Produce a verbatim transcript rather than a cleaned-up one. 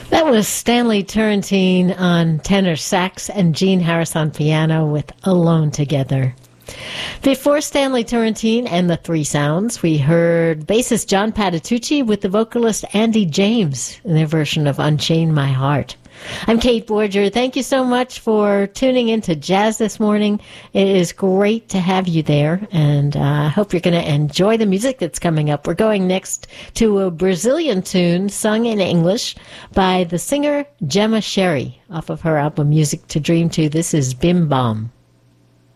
That was Stanley Turrentine on tenor sax and Gene Harris on piano with Alone Together. Before Stanley Turrentine and the Three Sounds, we heard bassist John Patitucci with the vocalist Andy James in their version of Unchain My Heart. I'm Kate Borger. Thank you so much for tuning in to Jazz this morning. It is great to have you there, and uh, I hope you're going to enjoy the music that's coming up. We're going next to a Brazilian tune sung in English by the singer Gemma Sherry off of her album Music to Dream To. This is Bim Bom.